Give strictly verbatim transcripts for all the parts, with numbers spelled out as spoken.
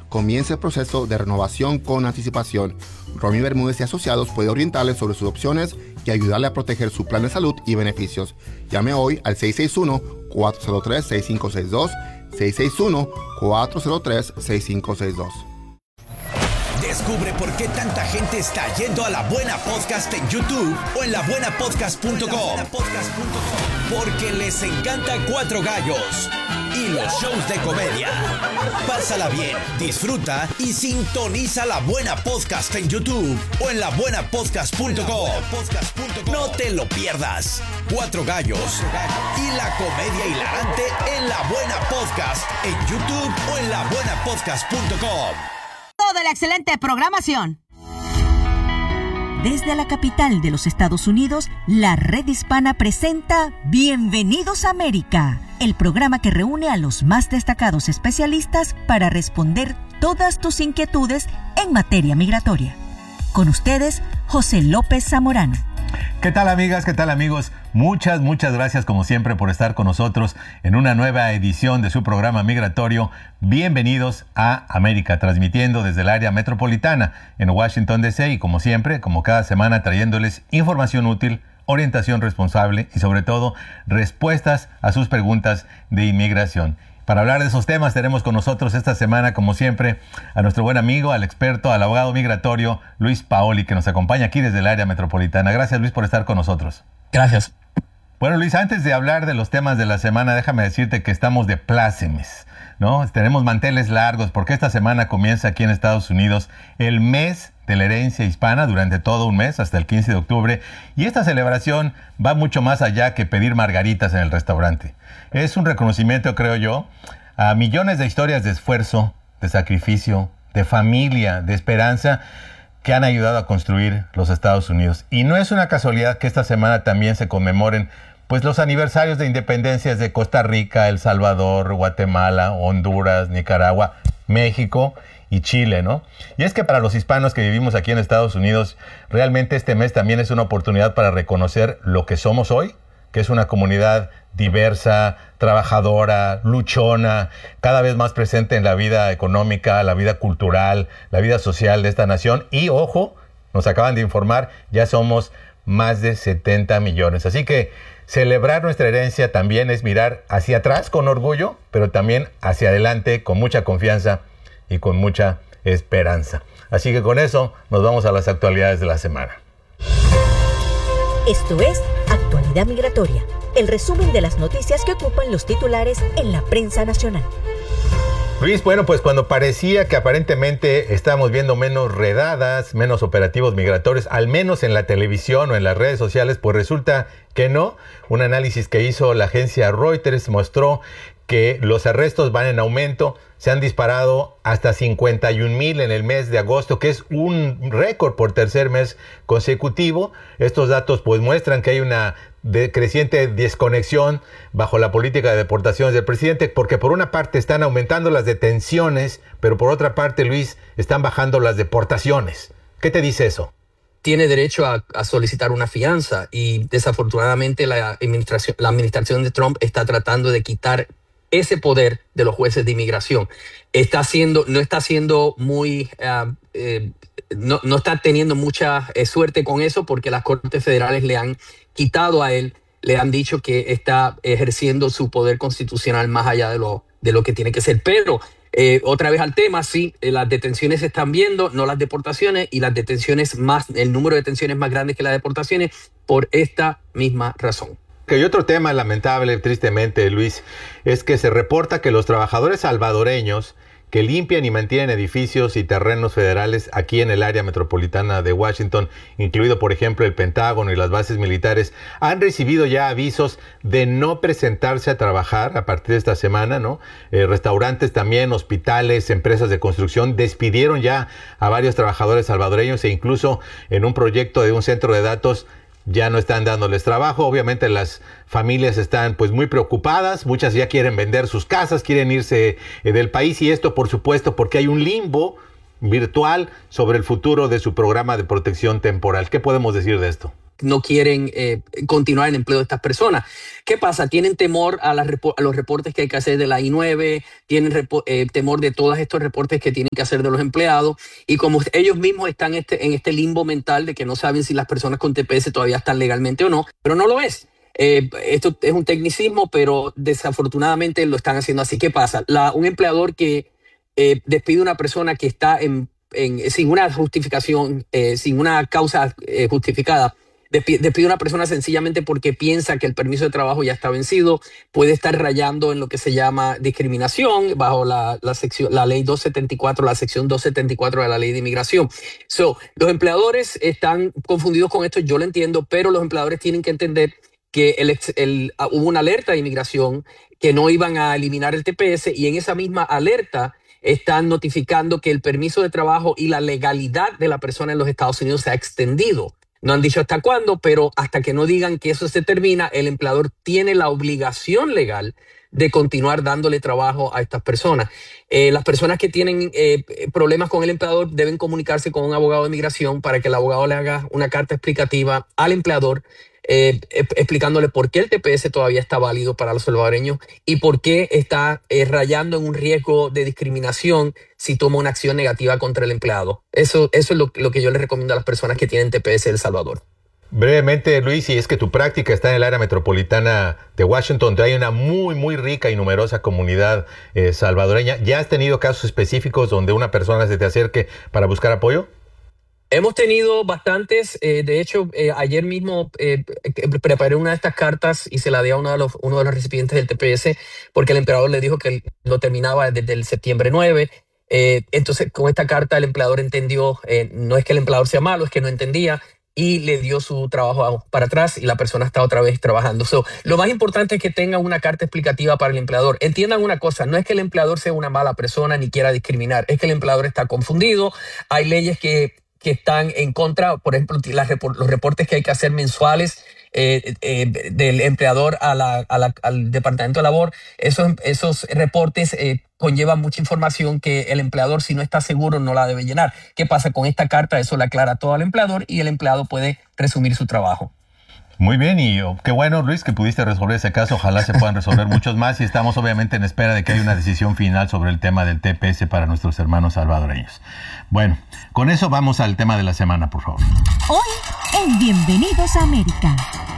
comience el proceso de renovación con anticipación. Romy Bermúdez y Asociados puede orientarle sobre sus opciones y ayudarle a proteger su plan de salud y beneficios. Llame hoy al seis seis uno, cuatro cero tres, seis cinco seis dos, seis seis uno, cuatro cero tres, seis cinco seis dos. Descubre por qué tanta gente está yendo a La Buena Podcast en YouTube o en la buena podcast punto com. Porque les encanta Cuatro Gallos y los shows de comedia. Pásala bien, disfruta y sintoniza La Buena Podcast en YouTube o en la buena podcast punto com. No te lo pierdas. Cuatro Gallos y la comedia hilarante en La Buena Podcast en YouTube o en la buena podcast punto com. De la excelente programación. Desde la capital de los Estados Unidos, la Red Hispana presenta Bienvenidos a América, el programa que reúne a los más destacados especialistas para responder todas tus inquietudes en materia migratoria. Con ustedes, José López Zamorano. ¿Qué tal, amigas? ¿Qué tal, amigos? Muchas, muchas gracias como siempre por estar con nosotros en una nueva edición de su programa migratorio. Bienvenidos a América, transmitiendo desde el área metropolitana en Washington, D C y como siempre, como cada semana, trayéndoles información útil, orientación responsable y sobre todo respuestas a sus preguntas de inmigración. Para hablar de esos temas tenemos con nosotros esta semana, como siempre, a nuestro buen amigo, al experto, al abogado migratorio, Luis Paoli, que nos acompaña aquí desde el área metropolitana. Gracias, Luis, por estar con nosotros. Gracias. Bueno, Luis, antes de hablar de los temas de la semana, déjame decirte que estamos de plácemes, ¿no? Tenemos manteles largos porque esta semana comienza aquí en Estados Unidos el mes de la herencia hispana durante todo un mes, hasta el quince de octubre. Y esta celebración va mucho más allá que pedir margaritas en el restaurante. Es un reconocimiento, creo yo, a millones de historias de esfuerzo, de sacrificio, de familia, de esperanza, que han ayudado a construir los Estados Unidos. Y no es una casualidad que esta semana también se conmemoren pues los aniversarios de independencias de Costa Rica, El Salvador, Guatemala, Honduras, Nicaragua, México y Chile, ¿no? Y es que para los hispanos que vivimos aquí en Estados Unidos, realmente este mes también es una oportunidad para reconocer lo que somos hoy, que es una comunidad diversa, trabajadora, luchona, cada vez más presente en la vida económica, la vida cultural, la vida social de esta nación. Y, ojo, nos acaban de informar, ya somos más de setenta millones. Así que celebrar nuestra herencia también es mirar hacia atrás con orgullo, pero también hacia adelante con mucha confianza y con mucha esperanza. Así que con eso nos vamos a las actualidades de la semana. Esto es Actualidad Migratoria, el resumen de las noticias que ocupan los titulares en la prensa nacional. Luis, bueno, pues cuando parecía que aparentemente estábamos viendo menos redadas, menos operativos migratorios, al menos en la televisión o en las redes sociales, pues resulta que no. Un análisis que hizo la agencia Reuters mostró que los arrestos van en aumento. Se han disparado hasta cincuenta y un mil en el mes de agosto, que es un récord por tercer mes consecutivo. Estos datos pues muestran que hay una de creciente desconexión bajo la política de deportaciones del presidente, porque por una parte están aumentando las detenciones, pero por otra parte, Luis, están bajando las deportaciones. ¿Qué te dice eso? Tiene derecho a, a solicitar una fianza y desafortunadamente la administración, la administración de Trump está tratando de quitar ese poder de los jueces de inmigración. Está haciendo, no está siendo muy, uh, eh, no, no está teniendo mucha eh, suerte con eso porque las cortes federales le han quitado a él, le han dicho que está ejerciendo su poder constitucional más allá de lo, de lo que tiene que ser. Pero eh, otra vez al tema, sí, eh, las detenciones se están viendo, no las deportaciones, y las detenciones más, el número de detenciones más grandes que las deportaciones por esta misma razón. Y otro tema lamentable, tristemente, Luis, es que se reporta que los trabajadores salvadoreños que limpian y mantienen edificios y terrenos federales aquí en el área metropolitana de Washington, incluido por ejemplo el Pentágono y las bases militares, han recibido ya avisos de no presentarse a trabajar a partir de esta semana, ¿no? Eh, restaurantes también, hospitales, empresas de construcción despidieron ya a varios trabajadores salvadoreños e incluso en un proyecto de un centro de datos ya no están dándoles trabajo. Obviamente las familias están pues muy preocupadas, muchas ya quieren vender sus casas, quieren irse eh, del país, y esto por supuesto porque hay un limbo virtual sobre el futuro de su programa de protección temporal. ¿Qué podemos decir de esto? no quieren eh, continuar el empleo de estas personas. ¿Qué pasa? Tienen temor a, las, a los reportes que hay que hacer de la I nueve, tienen repo, eh, temor de todos estos reportes que tienen que hacer de los empleados, y como ellos mismos están este, en este limbo mental de que no saben si las personas con T P S todavía están legalmente o no, pero no lo es. Eh, esto es un tecnicismo, pero desafortunadamente lo están haciendo así. ¿Qué pasa? La, un empleador que eh, despide a una persona que está en, en, sin una justificación, eh, sin una causa eh, justificada, despide, despide a una persona sencillamente porque piensa que el permiso de trabajo ya está vencido, puede estar rayando en lo que se llama discriminación bajo la, la, sección, la ley doscientos setenta y cuatro, la sección doscientos setenta y cuatro de la ley de inmigración. So, los empleadores están confundidos con esto, yo lo entiendo, pero los empleadores tienen que entender que el, el, uh, hubo una alerta de inmigración que no iban a eliminar el T P S, y en esa misma alerta están notificando que el permiso de trabajo y la legalidad de la persona en los Estados Unidos se ha extendido. No han dicho hasta cuándo, pero hasta que no digan que eso se termina, el empleador tiene la obligación legal de continuar dándole trabajo a estas personas. Eh, las personas que tienen eh, problemas con el empleador deben comunicarse con un abogado de inmigración para que el abogado le haga una carta explicativa al empleador, Eh, explicándole por qué el T P S todavía está válido para los salvadoreños y por qué está eh, rayando en un riesgo de discriminación si toma una acción negativa contra el empleado. Eso, eso es lo, lo que yo les recomiendo a las personas que tienen T P S de El Salvador. Brevemente, Luis, si es que tu práctica está en el área metropolitana de Washington, donde hay una muy, muy rica y numerosa comunidad eh, salvadoreña, ¿ya has tenido casos específicos donde una persona se te acerque para buscar apoyo? Hemos tenido bastantes, eh, de hecho, eh, ayer mismo eh, preparé una de estas cartas y se la di a uno de, los, uno de los recipientes del T P S porque el empleador le dijo que lo terminaba desde el septiembre nueve. Eh, entonces, con esta carta el empleador entendió, eh, no es que el empleador sea malo, es que no entendía, y le dio su trabajo para atrás y la persona está otra vez trabajando. So, lo más importante es que tengan una carta explicativa para el empleador. Entiendan una cosa, no es que el empleador sea una mala persona ni quiera discriminar, es que el empleador está confundido. Hay leyes que... que están en contra, por ejemplo, las, los reportes que hay que hacer mensuales eh, eh, del empleador a la, a la, al Departamento de Labor. Esos, esos reportes eh, conllevan mucha información que el empleador, si no está seguro, no la debe llenar. ¿Qué pasa con esta carta? Eso le aclara todo al empleador y el empleado puede resumir su trabajo. Muy bien, y oh, qué bueno, Luis, que pudiste resolver ese caso. Ojalá se puedan resolver muchos más, y estamos obviamente en espera de que haya una decisión final sobre el tema del T P S para nuestros hermanos salvadoreños. Bueno, con eso vamos al tema de la semana, por favor. Hoy en Bienvenidos a América.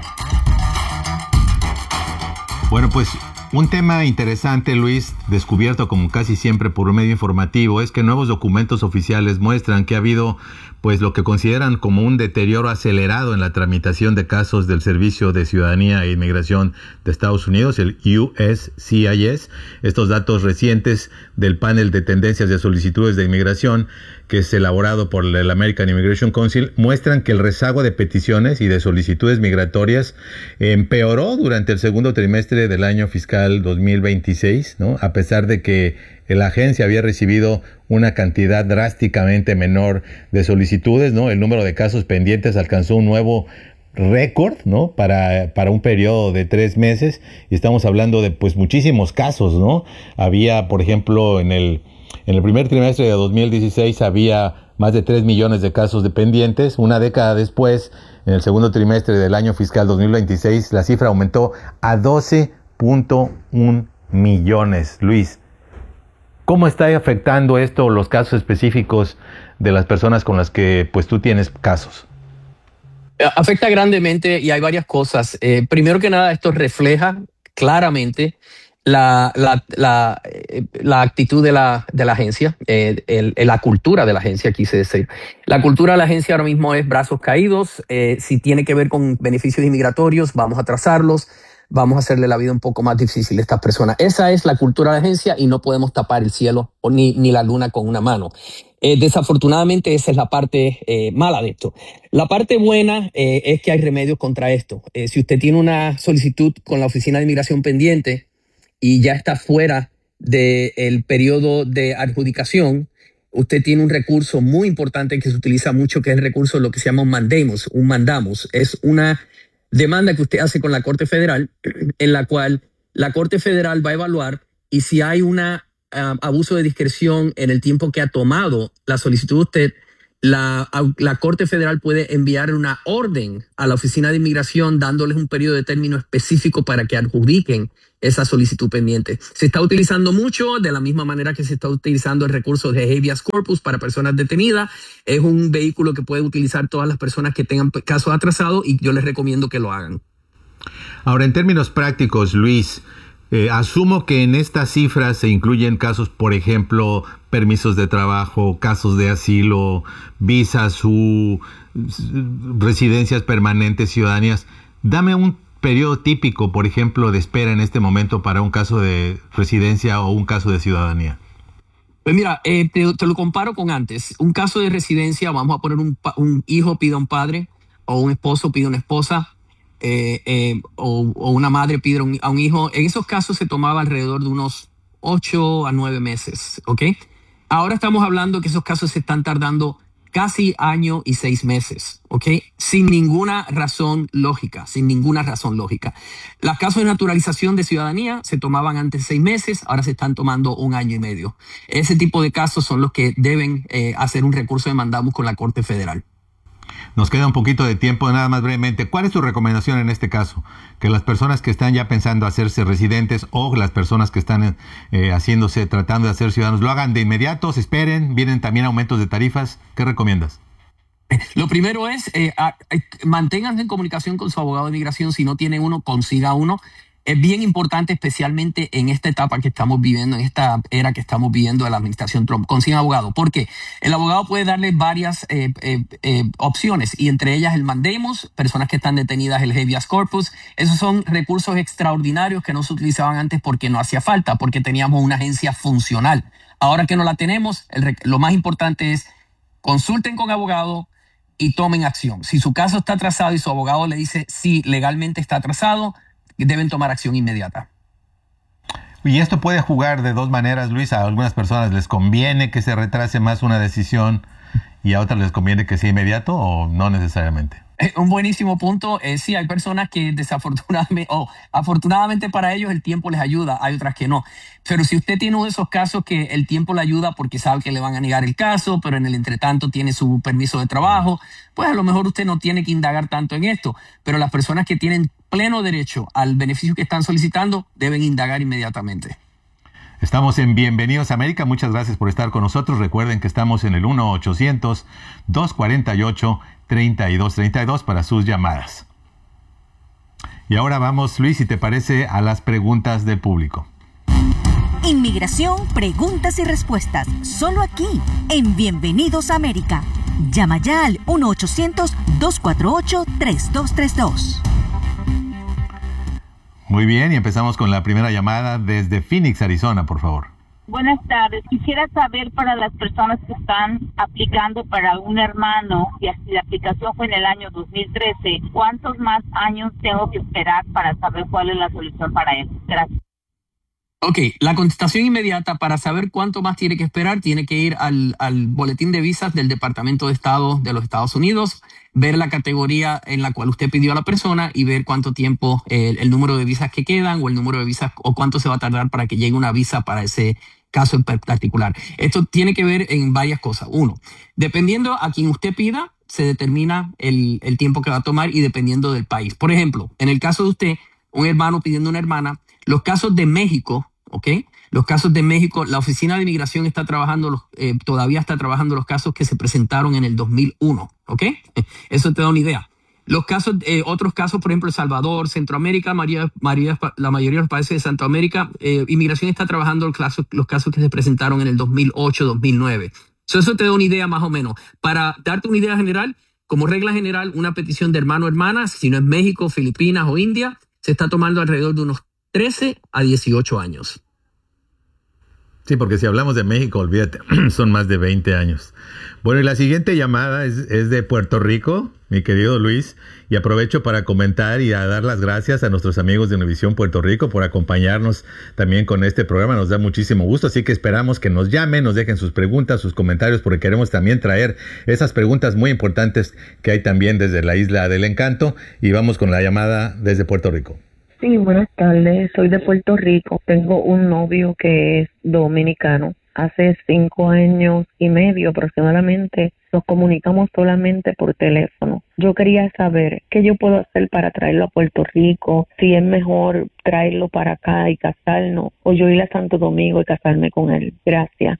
Bueno, pues un tema interesante, Luis, descubierto como casi siempre por un medio informativo, es que nuevos documentos oficiales muestran que ha habido pues lo que consideran como un deterioro acelerado en la tramitación de casos del Servicio de Ciudadanía e Inmigración de Estados Unidos, el U S C I S. Estos datos recientes del panel de tendencias de solicitudes de inmigración, que es elaborado por el American Immigration Council, muestran que el rezago de peticiones y de solicitudes migratorias empeoró durante el segundo trimestre del año fiscal dos mil veintiséis, ¿no? A pesar de que la agencia había recibido una cantidad drásticamente menor de solicitudes, ¿no? El número de casos pendientes alcanzó un nuevo récord, ¿no? Para, para un periodo de tres meses, y estamos hablando de pues muchísimos casos, ¿no? Había, por ejemplo, en el, en el primer trimestre de dos mil dieciséis había más de tres millones de casos dependientes. Una década después, en el segundo trimestre del año fiscal dos mil veintiséis, la cifra aumentó a doce punto uno millones. Luis, ¿cómo está afectando esto los casos específicos de las personas con las que pues tú tienes casos? Afecta grandemente y hay varias cosas. Eh, primero que nada, esto refleja claramente la, la, la, eh, la actitud de la, de la agencia, eh, el, la cultura de la agencia, quise decir. La cultura de la agencia ahora mismo es brazos caídos. Eh, si tiene que ver con beneficios inmigratorios, vamos a trazarlos. Vamos a hacerle la vida un poco más difícil a estas personas. Esa es la cultura de la agencia y no podemos tapar el cielo o ni, ni la luna con una mano. Eh, desafortunadamente esa es la parte eh, mala de esto. La parte buena eh, es que hay remedios contra esto. Eh, si usted tiene una solicitud con la Oficina de Inmigración pendiente y ya está fuera del periodo de adjudicación, usted tiene un recurso muy importante que se utiliza mucho, que es el recurso de lo que se llama un mandamus. Un mandamos es una demanda que usted hace con la Corte Federal, en la cual la Corte Federal va a evaluar y si hay un uh, abuso de discreción en el tiempo que ha tomado la solicitud de usted, la, la Corte Federal puede enviar una orden a la Oficina de Inmigración dándoles un periodo de término específico para que adjudiquen esa solicitud pendiente. Se está utilizando mucho, de la misma manera que se está utilizando el recurso de habeas corpus para personas detenidas. Es un vehículo que puede utilizar todas las personas que tengan casos atrasados y yo les recomiendo que lo hagan. Ahora, en términos prácticos, Luis, eh, asumo que en estas cifras se incluyen casos, por ejemplo, permisos de trabajo, casos de asilo, visas u residencias permanentes, ciudadanías. Dame un periodo típico, por ejemplo, de espera en este momento para un caso de residencia o un caso de ciudadanía. Pues mira, eh, te, te lo comparo con antes. Un caso de residencia, vamos a poner un, un hijo pide a un padre o un esposo pide a una esposa. Eh, eh, o, o una madre pide a un, a un hijo. En esos casos se tomaba alrededor de unos ocho a nueve meses, ¿ok? Ahora estamos hablando que esos casos se están tardando casi año y seis meses, ¿ok? Sin ninguna razón lógica, sin ninguna razón lógica. Los casos de naturalización de ciudadanía se tomaban antes seis meses, ahora se están tomando un año y medio. Ese tipo de casos son los que deben eh, hacer un recurso de mandamus con la Corte Federal. Nos queda un poquito de tiempo, nada más brevemente. ¿Cuál es tu recomendación en este caso? Que las personas que están ya pensando hacerse residentes o las personas que están eh, haciéndose, tratando de hacer ciudadanos, lo hagan de inmediato, se esperen, vienen también aumentos de tarifas. ¿Qué recomiendas? Lo primero es, eh, a, eh, manténganse en comunicación con su abogado de migración. Si no tiene uno, consiga uno. Es bien importante, especialmente en esta etapa que estamos viviendo, en esta era que estamos viviendo de la administración Trump. Consiga abogado. ¿Por qué? El abogado puede darle varias eh, eh, eh, opciones y entre ellas el mandamus, personas que están detenidas, el habeas corpus. Esos son recursos extraordinarios que no se utilizaban antes porque no hacía falta, porque teníamos una agencia funcional. Ahora que no la tenemos, el, lo más importante es consulten con abogado y tomen acción. Si su caso está atrasado y su abogado le dice sí, legalmente está atrasado, deben tomar acción inmediata. Y esto puede jugar de dos maneras, Luis. A algunas personas les conviene que se retrase más una decisión y a otras les conviene que sea inmediato o no necesariamente. Eh, un buenísimo punto. Eh, sí, hay personas que desafortunadamente o afortunadamente para ellos el tiempo les ayuda, hay otras que no. Pero si usted tiene uno de esos casos que el tiempo le ayuda porque sabe que le van a negar el caso, pero en el entretanto tiene su permiso de trabajo, pues a lo mejor usted no tiene que indagar tanto en esto. Pero las personas que tienen pleno derecho al beneficio que están solicitando deben indagar inmediatamente. Estamos en Bienvenidos a América. Muchas gracias por estar con nosotros. Recuerden que estamos en el uno ochocientos, dos cuarenta y ocho, treinta y dos treinta y dos para sus llamadas. Y ahora vamos, Luis, si te parece, a las preguntas del público. Inmigración, preguntas y respuestas, solo aquí, en Bienvenidos a América. Llama ya al uno ochocientos, dos cuatro ocho, tres dos tres dos. Muy bien, y empezamos con la primera llamada desde Phoenix, Arizona, por favor. Buenas tardes. Quisiera saber para las personas que están aplicando para un hermano, y si la aplicación fue en el año dos mil trece, ¿cuántos más años tengo que esperar para saber cuál es la solución para él? Gracias. Ok, la contestación inmediata para saber cuánto más tiene que esperar, tiene que ir al, al boletín de visas del Departamento de Estado de los Estados Unidos, ver la categoría en la cual usted pidió a la persona y ver cuánto tiempo, eh, el número de visas que quedan o el número de visas o cuánto se va a tardar para que llegue una visa para ese caso en particular. Esto tiene que ver en varias cosas. Uno, dependiendo a quien usted pida, se determina el, el tiempo que va a tomar y dependiendo del país. Por ejemplo, en el caso de usted, un hermano pidiendo una hermana, los casos de México, ¿ok? Los casos de México, la Oficina de Inmigración está trabajando, los, eh, todavía está trabajando los casos que se presentaron en el dos mil uno, ¿ok? Eso te da una idea. Los casos, eh, otros casos, por ejemplo, El Salvador, Centroamérica, María, María, la mayoría de los países de Centroamérica, eh, Inmigración está trabajando los casos, los casos que se presentaron en el dos mil ocho, dos mil nueve. So, eso te da una idea más o menos. Para darte una idea general, como regla general, una petición de hermano o hermana, si no es México, Filipinas o India, se está tomando alrededor de unos trece a dieciocho años. Sí, porque si hablamos de México, olvídate, son más de veinte años. Bueno, y la siguiente llamada es, es de Puerto Rico, mi querido Luis, y aprovecho para comentar y a dar las gracias a nuestros amigos de Univisión Puerto Rico por acompañarnos también con este programa. Nos da muchísimo gusto, así que esperamos que nos llamen, nos dejen sus preguntas, sus comentarios, porque queremos también traer esas preguntas muy importantes que hay también desde la Isla del Encanto. Y vamos con la llamada desde Puerto Rico. Sí, buenas tardes. Soy de Puerto Rico. Tengo un novio que es dominicano hace cinco años y medio aproximadamente nos comunicamos solamente por teléfono. Yo quería saber qué yo puedo hacer para traerlo a Puerto Rico, si es mejor traerlo para acá y casarnos, o yo ir a Santo Domingo y casarme con él. Gracias.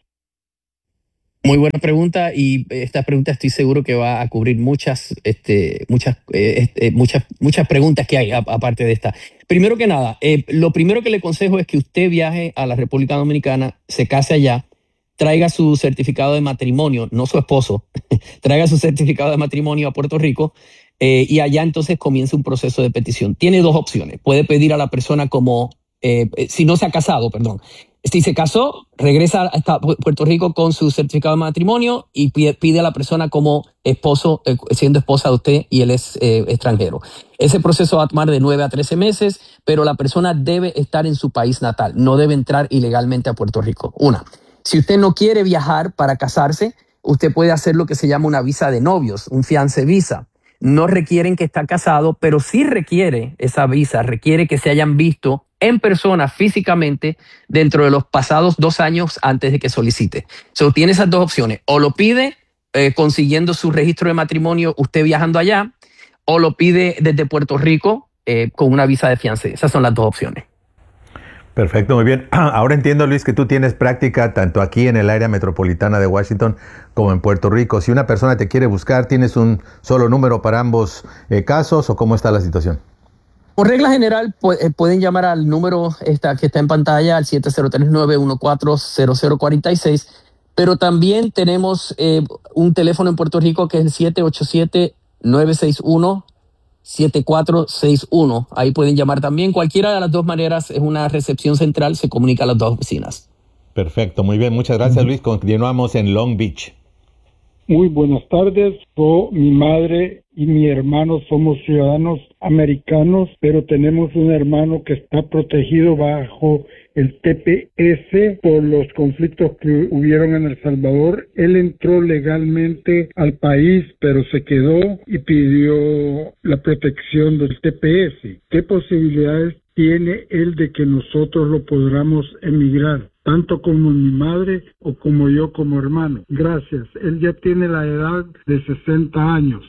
Muy buena pregunta, y esta pregunta estoy seguro que va a cubrir muchas, este, muchas, eh, este, muchas, muchas preguntas que hay a, aparte de esta. Primero que nada, eh, lo primero que le aconsejo es que usted viaje a la República Dominicana, se case allá, traiga su certificado de matrimonio, no su esposo, traiga su certificado de matrimonio a Puerto Rico eh, y allá entonces comienza un proceso de petición. Tiene dos opciones. Puede pedir a la persona como, eh, si no se ha casado, perdón. Si se casó, regresa a Puerto Rico con su certificado de matrimonio y pide, pide a la persona como esposo, eh, siendo esposa de usted y él es eh, extranjero. Ese proceso va a tomar de nueve a trece meses, pero la persona debe estar en su país natal, no debe entrar ilegalmente a Puerto Rico. Una. Si usted no quiere viajar para casarse, usted puede hacer lo que se llama una visa de novios, un fiancé visa. No requieren que esté casado, pero sí requiere esa visa, requiere que se hayan visto en persona físicamente dentro de los pasados dos años antes de que solicite. So, tiene esas dos opciones. O lo pide eh, consiguiendo su registro de matrimonio usted viajando allá, o lo pide desde Puerto Rico eh, con una visa de fiancé. Esas son las dos opciones. Perfecto, muy bien. Ahora entiendo, Luis, que tú tienes práctica tanto aquí en el área metropolitana de Washington como en Puerto Rico. Si una persona te quiere buscar, ¿tienes un solo número para ambos eh, casos o cómo está la situación? Por regla general, pu- pueden llamar al número esta, que está en pantalla, al siete cero tres, nueve uno cuatro, cero cero cuatro seis, pero también tenemos eh, un teléfono en Puerto Rico que es el siete ocho siete, nueve seis uno, siete cuatro seis uno. Ahí pueden llamar también. Cualquiera de las dos maneras es una recepción central, se comunica a las dos oficinas. Perfecto, muy bien. Muchas gracias, Luis. Continuamos en Long Beach. Muy buenas tardes. Yo, mi madre y mi hermano somos ciudadanos americanos, pero tenemos un hermano que está protegido bajo el T P S por los conflictos que hubieron en El Salvador. Él entró legalmente al país, pero se quedó y pidió la protección del T P S. ¿Qué posibilidades tiene él de que nosotros lo podamos emigrar, tanto como mi madre o como yo como hermano? Gracias. Él ya tiene la edad de sesenta años.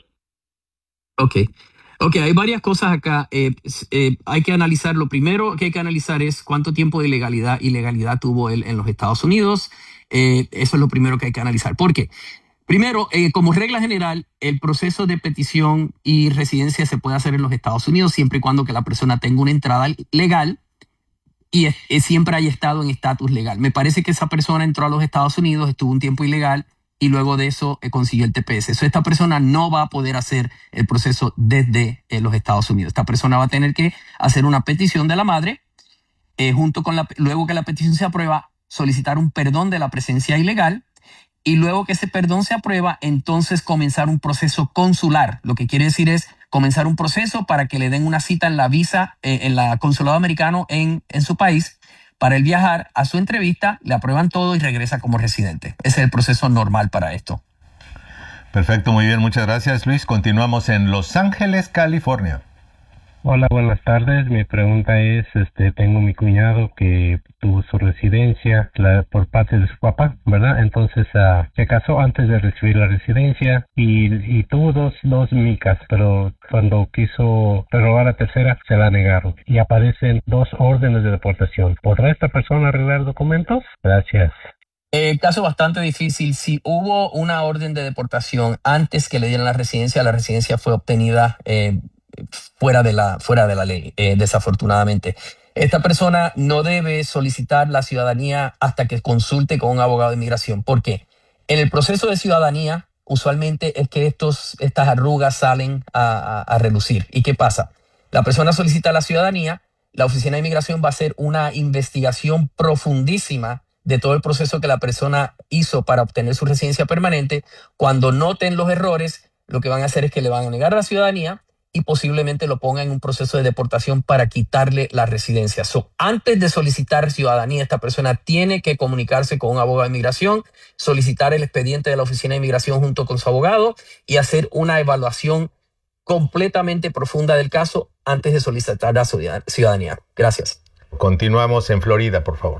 Ok. Ok, hay varias cosas acá. Eh, eh, hay que analizar, lo primero que hay que analizar es cuánto tiempo de legalidad y legalidad tuvo él en los Estados Unidos. Eh, eso es lo primero que hay que analizar. ¿Por qué? Primero, eh, como regla general, el proceso de petición y residencia se puede hacer en los Estados Unidos siempre y cuando que la persona tenga una entrada legal y es, es, siempre haya estado en estatus legal. Me parece que esa persona entró a los Estados Unidos, estuvo un tiempo ilegal y luego de eso eh, consiguió el T P S. Eso, esta persona no va a poder hacer el proceso desde eh, los Estados Unidos. Esta persona va a tener que hacer una petición de la madre, eh, junto con la, luego que la petición se aprueba, solicitar un perdón de la presencia ilegal. Y luego que ese perdón se aprueba, entonces comenzar un proceso consular. Lo que quiere decir es comenzar un proceso para que le den una cita en la visa, eh, en la consulado americano en, en su país, para él viajar a su entrevista, le aprueban todo y regresa como residente. Ese es el proceso normal para esto. Perfecto, muy bien, muchas gracias, Luis. Continuamos en Los Ángeles, California. Hola, buenas tardes. Mi pregunta es, este, tengo mi cuñado que tuvo su residencia la, por parte de su papá, ¿verdad? Entonces uh, se casó antes de recibir la residencia y, y tuvo dos, dos micas, pero cuando quiso renovar la tercera se la negaron y aparecen dos órdenes de deportación. ¿Podrá esta persona arreglar documentos? Gracias. Eh, caso bastante difícil. Si hubo una orden de deportación antes que le dieran la residencia, la residencia fue obtenida eh, fuera de la, fuera de la ley, eh, desafortunadamente. Esta persona no debe solicitar la ciudadanía hasta que consulte con un abogado de inmigración. ¿Por qué? En el proceso de ciudadanía, usualmente es que estos, estas arrugas salen a, a, a relucir. ¿Y qué pasa? La persona solicita la ciudadanía, la Oficina de Inmigración va a hacer una investigación profundísima de todo el proceso que la persona hizo para obtener su residencia permanente. Cuando noten los errores, lo que van a hacer es que le van a negar la ciudadanía y posiblemente lo pongan en un proceso de deportación para quitarle la residencia. So, antes de solicitar ciudadanía, esta persona tiene que comunicarse con un abogado de inmigración, solicitar el expediente de la Oficina de Inmigración junto con su abogado y hacer una evaluación completamente profunda del caso antes de solicitar la ciudadanía. Gracias. Continuamos en Florida, por favor.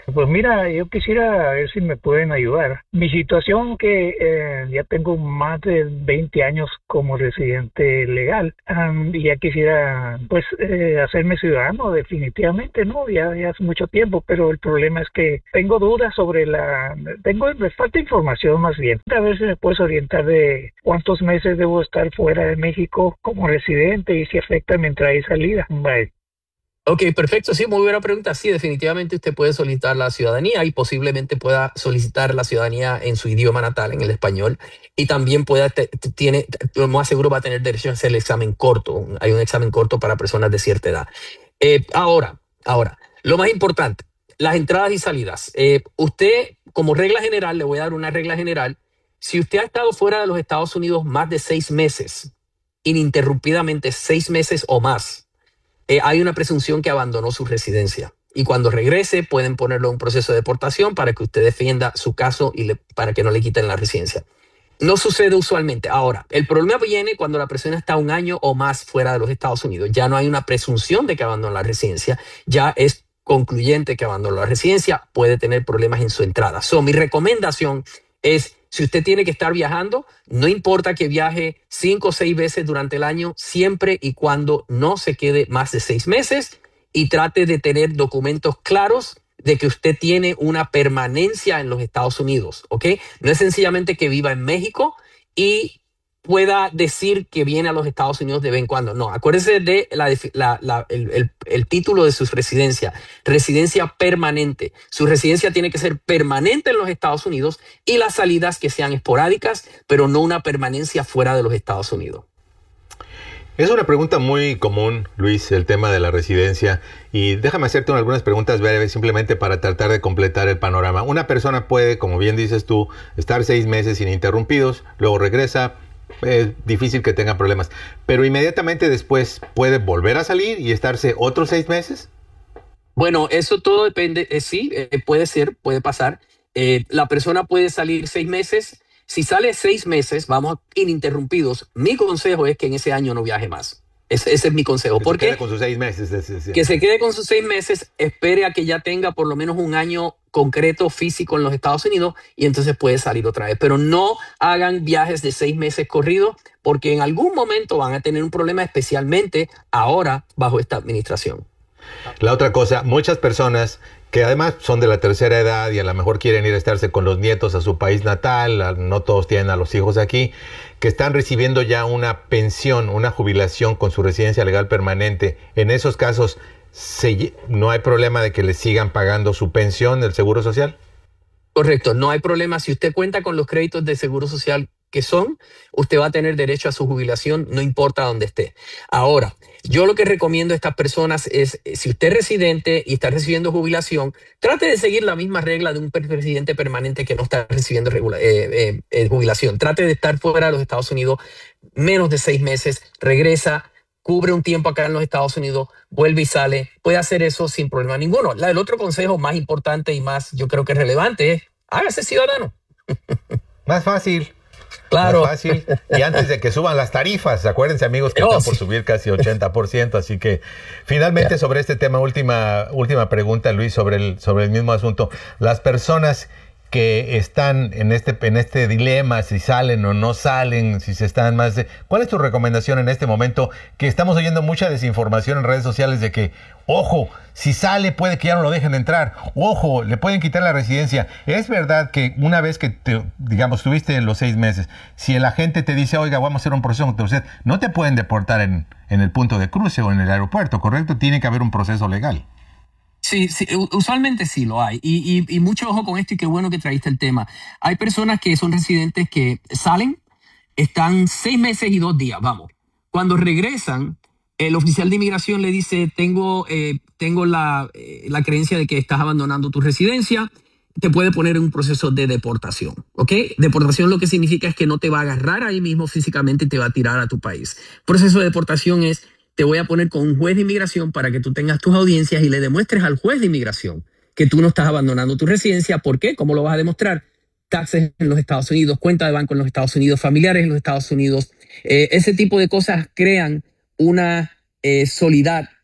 Pues mira, yo quisiera ver si me pueden ayudar. Mi situación que eh, ya tengo más de veinte años como residente legal um, y ya quisiera pues eh, hacerme ciudadano definitivamente, ¿no? Ya, ya hace mucho tiempo, pero el problema es que tengo dudas sobre la... tengo me falta información más bien. A ver si me puedes orientar de cuántos meses debo estar fuera de México como residente y si afecta mi entrada y salida. Bye. Ok, perfecto. Sí, muy buena pregunta. Sí, definitivamente usted puede solicitar la ciudadanía y posiblemente pueda solicitar la ciudadanía en su idioma natal, en el español. Y también pueda, te, tiene, lo más seguro va a tener derecho a hacer el examen corto. Hay un examen corto para personas de cierta edad. Eh, ahora, ahora, lo más importante, las entradas y salidas. Eh, usted, como regla general, le voy a dar una regla general. Si usted ha estado fuera de los Estados Unidos más de seis meses, ininterrumpidamente seis meses o más, Eh, hay una presunción que abandonó su residencia y cuando regrese pueden ponerlo en un proceso de deportación para que usted defienda su caso y le, para que no le quiten la residencia. No sucede usualmente. Ahora, el problema viene cuando la persona está un año o más fuera de los Estados Unidos. Ya no hay una presunción de que abandonó la residencia, ya es concluyente que abandonó la residencia, puede tener problemas en su entrada. So, mi recomendación es, si usted tiene que estar viajando, no importa que viaje cinco o seis veces durante el año, siempre y cuando no se quede más de seis meses y trate de tener documentos claros de que usted tiene una permanencia en los Estados Unidos, ¿ok? No es sencillamente que viva en México y pueda decir que viene a los Estados Unidos de vez en cuando. No, acuérdese de la, la, la, el, el, el título de su residencia, residencia permanente. Su residencia tiene que ser permanente en los Estados Unidos y las salidas que sean esporádicas, pero no una permanencia fuera de los Estados Unidos. Es una pregunta muy común, Luis, el tema de la residencia. Y déjame hacerte algunas preguntas breves simplemente para tratar de completar el panorama. Una persona puede, como bien dices tú, estar seis meses ininterrumpidos, luego regresa. Es difícil que tenga problemas, pero inmediatamente después puede volver a salir y estarse otros seis meses. Bueno, eso todo depende, eh, sí, eh, puede ser, puede pasar. Eh, la persona puede salir seis meses. Si sale seis meses, vamos ininterrumpidos. Mi consejo es que en ese año no viaje más. Ese, ese es mi consejo. Que ¿Por se qué? quede con sus seis meses. Es, es, es. Que se quede con sus seis meses, espere a que ya tenga por lo menos un año concreto físico en los Estados Unidos y entonces puede salir otra vez. Pero no hagan viajes de seis meses corridos porque en algún momento van a tener un problema, especialmente ahora bajo esta administración. La otra cosa, muchas personas que además son de la tercera edad y a lo mejor quieren ir a estarse con los nietos a su país natal, no todos tienen a los hijos aquí, que están recibiendo ya una pensión, una jubilación con su residencia legal permanente. En esos casos, se, ¿no hay problema de que les sigan pagando su pensión del Seguro Social? Correcto, no hay problema. Si usted cuenta con los créditos de Seguro Social que son, usted va a tener derecho a su jubilación, no importa dónde esté. Ahora, yo lo que recomiendo a estas personas es, si usted es residente y está recibiendo jubilación, trate de seguir la misma regla de un residente permanente que no está recibiendo regula, eh, eh, eh, jubilación. Trate de estar fuera de los Estados Unidos menos de seis meses, regresa, cubre un tiempo acá en los Estados Unidos, vuelve y sale. Puede hacer eso sin problema ninguno. La, el otro consejo más importante y más, yo creo que relevante es, hágase ciudadano. Más fácil. Claro. Más fácil. Y antes de que suban las tarifas, acuérdense, amigos, que oh, están sí. por subir casi ochenta por ciento. Así que, finalmente, yeah. sobre este tema, última, última pregunta, Luis, sobre el, sobre el mismo asunto. Las personas que están en este, en este dilema, si salen o no salen, si se están más... De, ¿cuál es tu recomendación en este momento? Que estamos oyendo mucha desinformación en redes sociales de que, ojo, si sale puede que ya no lo dejen entrar, ojo, le pueden quitar la residencia. Es verdad que una vez que, te, digamos, tuviste los seis meses, si el agente te dice, oiga, vamos a hacer un proceso contra usted, no te pueden deportar en, en el punto de cruce o en el aeropuerto, ¿correcto? Tiene que haber un proceso legal. Sí, sí, usualmente sí lo hay. Y, y, y mucho ojo con esto y qué bueno que traíste el tema. Hay personas que son residentes que salen, están seis meses y dos días, vamos. Cuando regresan, el oficial de inmigración le dice, tengo, eh, tengo la, eh, la creencia de que estás abandonando tu residencia, te puede poner en un proceso de deportación, ¿ok? Deportación lo que significa es que no te va a agarrar ahí mismo físicamente y te va a tirar a tu país. Proceso de deportación es, te voy a poner con un juez de inmigración para que tú tengas tus audiencias y le demuestres al juez de inmigración que tú no estás abandonando tu residencia. ¿Por qué? ¿Cómo lo vas a demostrar? Taxes en los Estados Unidos, cuenta de banco en los Estados Unidos, familiares en los Estados Unidos. Eh, ese tipo de cosas crean una eh, solidez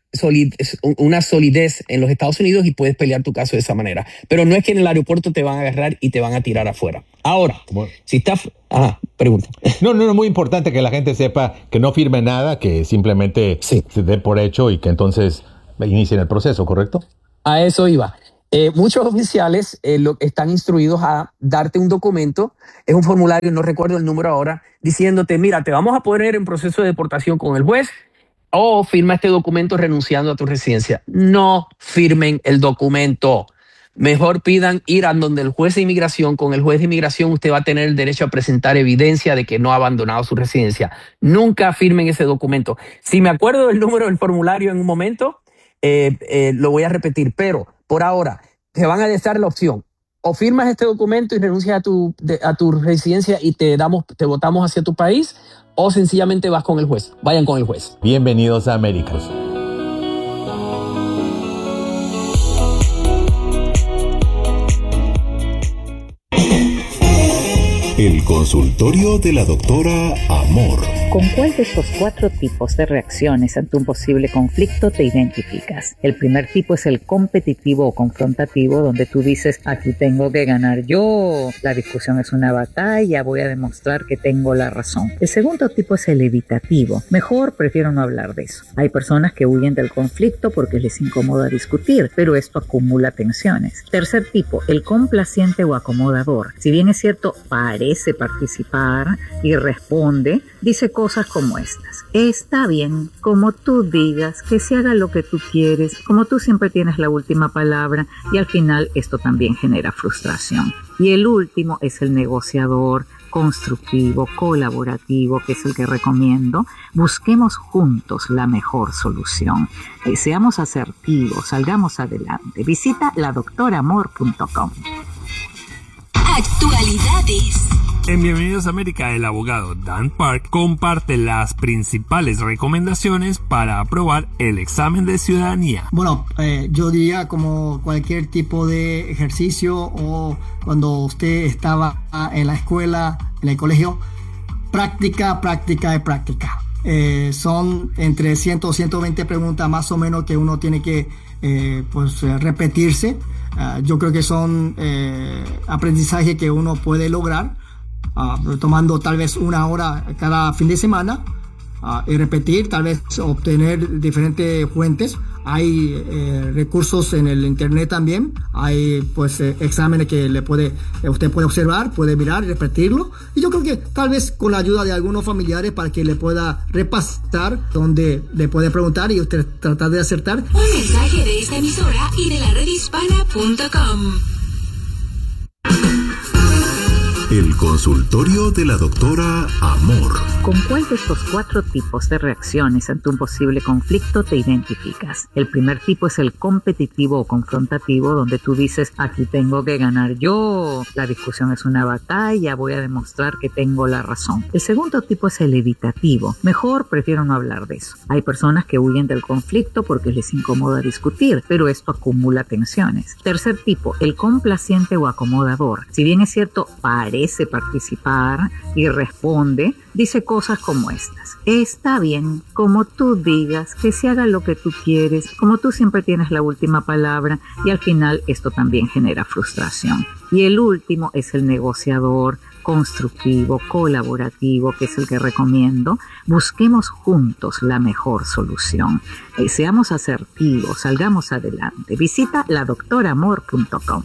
solid, una solidez en los Estados Unidos y puedes pelear tu caso de esa manera. Pero no es que en el aeropuerto te van a agarrar y te van a tirar afuera. Ahora, bueno. si estás... Ajá, pregunta. No, no, no, muy importante que la gente sepa que no firme nada, que simplemente sí. se dé por hecho y que entonces inicien el proceso, ¿correcto? A eso iba. Eh, muchos oficiales eh, lo, están instruidos a darte un documento, es un formulario, no recuerdo el número ahora, diciéndote, mira, te vamos a poner en proceso de deportación con el juez o firma este documento renunciando a tu residencia. No firmen el documento. Mejor pidan ir a donde el juez de inmigración. Con el juez de inmigración usted va a tener el derecho a presentar evidencia de que no ha abandonado su residencia. Nunca firmen ese documento. Si me acuerdo del número del formulario en un momento, eh, eh, lo voy a repetir, pero por ahora te van a dar la opción. O firmas este documento y renuncias a tu, de, a tu residencia y te, damos, te votamos hacia tu país, o sencillamente vas con el juez. Vayan con el juez. Bienvenidos a América. El consultorio de la doctora Amor. ¿Con cuál de estos cuatro tipos de reacciones ante un posible conflicto te identificas? El primer tipo es el competitivo o confrontativo, donde tú dices, aquí tengo que ganar yo, la discusión es una batalla, voy a demostrar que tengo la razón. El segundo tipo es el evitativo. Mejor prefiero no hablar de eso. Hay personas que huyen del conflicto porque les incomoda discutir, pero esto acumula tensiones. Tercer tipo, el complaciente o acomodador. Si bien es cierto, parece participar y responde, dice cosas como estas. Está bien, como tú digas, que se haga lo que tú quieres, como tú siempre tienes la última palabra, y al final esto también genera frustración. Y el último es el negociador, constructivo, colaborativo, que es el que recomiendo. Busquemos juntos la mejor solución. Eh, seamos asertivos, salgamos adelante. Visita la doctora amor punto com. Actualidades. En Bienvenidos a América, el abogado Dan Park comparte las principales recomendaciones para aprobar el examen de ciudadanía. Bueno, eh, yo diría como cualquier tipo de ejercicio o cuando usted estaba en la escuela, en el colegio, práctica, práctica y práctica. Eh, son entre cien o ciento veinte preguntas más o menos que uno tiene que eh, pues, eh, repetirse. Uh, yo creo que son eh, aprendizaje que uno puede lograr uh, tomando tal vez una hora cada fin de semana uh, y repetir, tal vez obtener diferentes fuentes. Hay eh, recursos en el internet también, hay pues eh, exámenes que le puede, eh, usted puede observar, puede mirar y repetirlo, y yo creo que tal vez con la ayuda de algunos familiares para que le pueda repasar, donde le puede preguntar y usted tratar de acertar. Un mensaje de esta emisora y de la red hispana punto com. El consultorio de la doctora Amor. ¿Con cuál de estos cuatro tipos de reacciones ante un posible conflicto te identificas? El primer tipo es el competitivo o confrontativo, donde tú dices, aquí tengo que ganar yo, la discusión es una batalla, voy a demostrar que tengo la razón. El segundo tipo es el evitativo. Mejor prefiero no hablar de eso. Hay personas que huyen del conflicto porque les incomoda discutir, pero esto acumula tensiones. Tercer tipo, el complaciente o acomodador. Si bien es cierto, parece participar y responde, dice cosas como estas. Está bien, como tú digas, que se haga lo que tú quieres, como tú siempre tienes la última palabra, y al final esto también genera frustración. Y el último es el negociador, constructivo, colaborativo, que es el que recomiendo. Busquemos juntos la mejor solución. Eh, seamos asertivos, salgamos adelante. Visita la doctora amor punto com.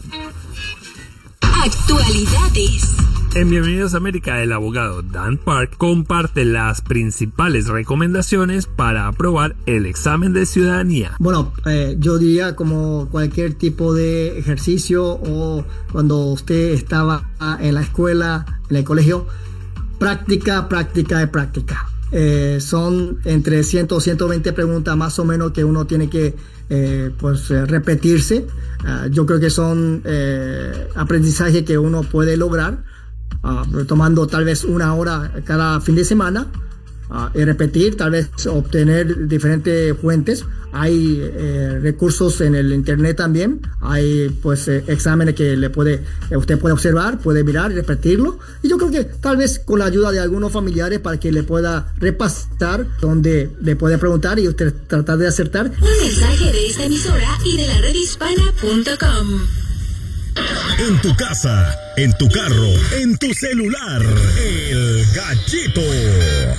Actualidades. En Bienvenidos a América, el abogado Dan Park comparte las principales recomendaciones para aprobar el examen de ciudadanía. Bueno, eh, yo diría como cualquier tipo de ejercicio o cuando usted estaba en la escuela, en el colegio, práctica, práctica y práctica. Eh, son entre cien o ciento veinte preguntas más o menos que uno tiene que eh, pues, eh, repetirse. Uh, yo creo que son eh, aprendizaje que uno puede lograr uh, tomando tal vez una hora cada fin de semana uh, y repetir, tal vez obtener diferentes fuentes. Hay eh, recursos en el internet también, hay pues eh, exámenes que le puede, eh, usted puede observar, puede mirar y repetirlo. Y yo creo que tal vez con la ayuda de algunos familiares para que le pueda repasar, donde le puede preguntar y usted tratar de acertar. Un mensaje de esta emisora y de la red hispana punto com. En tu casa, en tu carro, en tu celular, El Gallito.